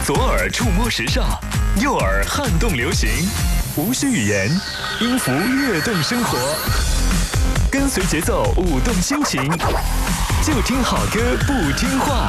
左耳触摸时尚，右耳撼动流行，无需语言，音符跃动生活，跟随节奏舞动心情，就听好歌不听话。